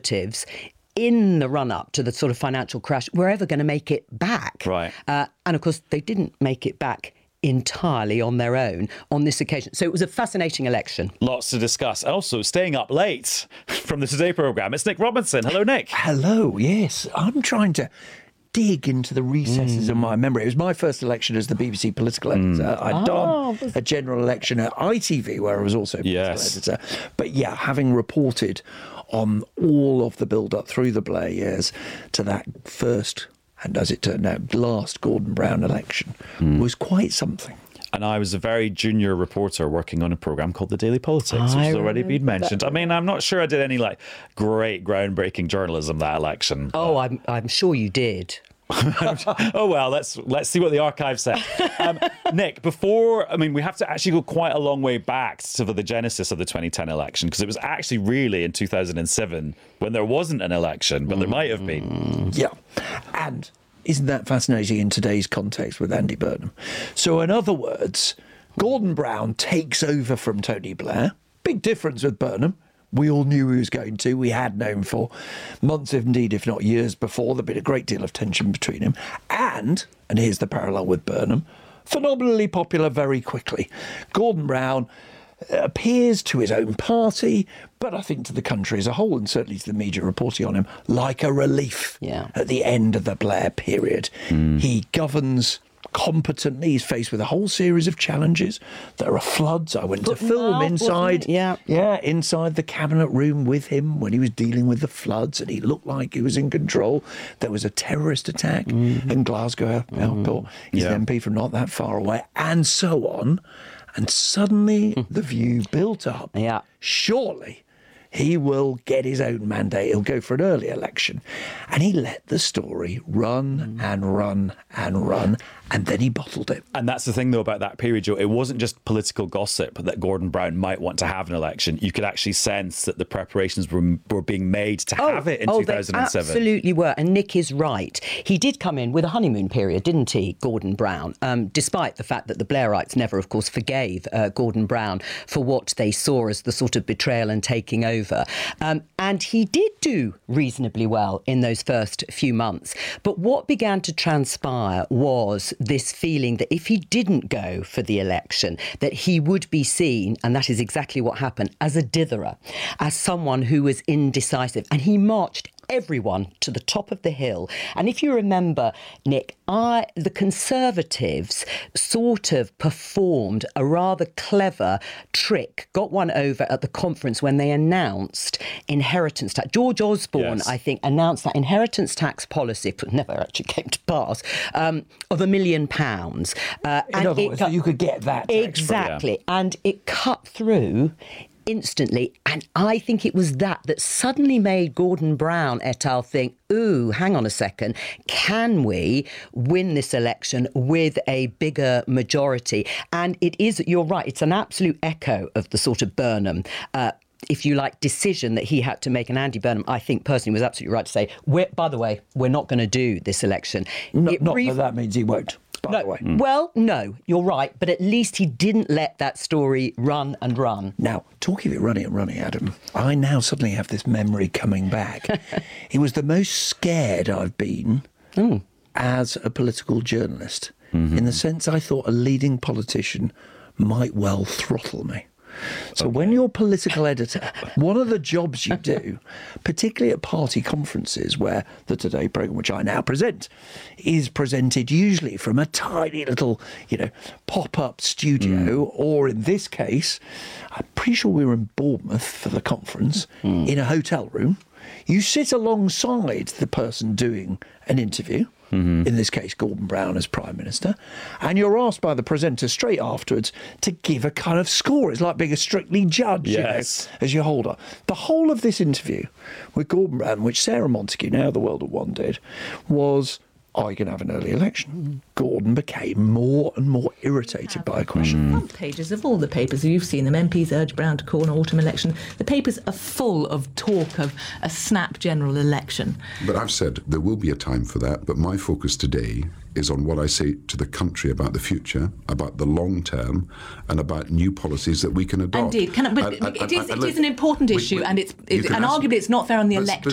Conservatives, in the run-up to the sort of financial crash, were ever going to make it back. Right. And, of course, they didn't make it back entirely on their own on this occasion. So it was a fascinating election. Lots to discuss. Also, staying up late from the Today programme, it's Nick Robinson. Hello, Nick. Hello, yes. I'm trying to dig into the recesses of my memory. It was my first election as the BBC political editor. I'd done a general election at ITV, where I was also political editor. But yeah, having reported on all of the build-up through the Blair years to that first, and as it turned out, last Gordon Brown election was quite something. And I was a very junior reporter working on a programme called The Daily Politics, which has already been mentioned. I mean, I'm not sure I did any great groundbreaking journalism that election. Oh, I'm sure you did. Oh well, let's see what the archive said. Nick, we have to actually go quite a long way back to the genesis of the 2010 election, because it was actually really in 2007 when there wasn't an election, but there might have been. Yeah, and isn't that fascinating in today's context with Andy Burnham? So in other words, Gordon Brown takes over from Tony Blair. Big difference with Burnham. We all knew he was going to. We had known for months, indeed, if not years before. There'd been a great deal of tension between him. And here's the parallel with Burnham, phenomenally popular very quickly. Gordon Brown appears to his own party, but I think to the country as a whole, and certainly to the media reporting on him, like a relief at the end of the Blair period. He governs competently. He's faced with a whole series of challenges. There are floods. I went to film inside inside the cabinet room with him when he was dealing with the floods, and he looked like he was in control. There was a terrorist attack in Glasgow Airport. He's an MP from not that far away, and so on. And suddenly the view built up. Yeah. Surely he will get his own mandate. He'll go for an early election. And he let the story run and run and run, and then he bottled it. And that's the thing, though, about that period, Joe. It wasn't just political gossip that Gordon Brown might want to have an election. You could actually sense that the preparations were being made to have it in 2007. They absolutely were. And Nick is right. He did come in with a honeymoon period, didn't he, Gordon Brown? Despite the fact that the Blairites never, of course, forgave Gordon Brown for what they saw as the sort of betrayal and taking over. And he did do reasonably well in those first few months. But what began to transpire was this feeling that if he didn't go for the election, that he would be seen, and that is exactly what happened, as a ditherer, as someone who was indecisive. And he marched everyone to the top of the hill. And if you remember, Nick, the Conservatives sort of performed a rather clever trick, got one over at the conference when they announced inheritance tax. George Osborne, I think, announced that inheritance tax policy, but never actually came to pass, of £1 million. In other words, you could get that. Exactly. And it cut through instantly, and I think it was that suddenly made Gordon Brown et al. Think, ooh, hang on a second, can we win this election with a bigger majority? And it is, you're right, it's an absolute echo of the sort of Burnham, if you like, decision that he had to make. And Andy Burnham, I think personally, was absolutely right to say, by the way, we're not going to do this election. Not that that means he won't. Well, no, you're right. But at least he didn't let that story run and run. Now, talking of it running, Adam, I now suddenly have this memory coming back. It was the most scared I've been as a political journalist, in the sense I thought a leading politician might well throttle me. So when you're political editor, one of the jobs you do, particularly at party conferences where the Today programme, which I now present, is presented usually from a tiny little, pop-up studio, or in this case, I'm pretty sure we were in Bournemouth for the conference, in a hotel room. You sit alongside the person doing an interview, in this case Gordon Brown as Prime Minister, and you're asked by the presenter straight afterwards to give a kind of score. It's like being a Strictly judge, as your holder. The whole of this interview with Gordon Brown, which Sarah Montague, now The World at One, did, was, are you going to have an early election? Gordon became more and more irritated by a question. Front pages of all the papers, you've seen them, MPs urge Brown to call an autumn election. The papers are full of talk of a snap general election. But I've said there will be a time for that, but my focus today is on what I say to the country about the future, about the long term, and about new policies that we can adopt. Indeed, it is an important issue, and arguably it's not fair on the electorate